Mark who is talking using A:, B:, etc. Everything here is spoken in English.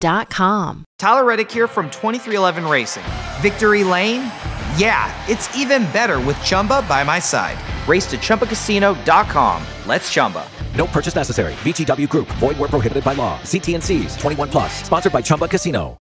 A: ChumbaCasino.com.
B: Tyler Reddick here from 2311 Racing. Victory Lane? Yeah, it's even better with Chumba by my side. Race to ChumbaCasino.com. Let's Chumba.
C: No purchase necessary. VGW Group. Void where prohibited by law. See T&Cs. 21+. Sponsored by Chumba Casino.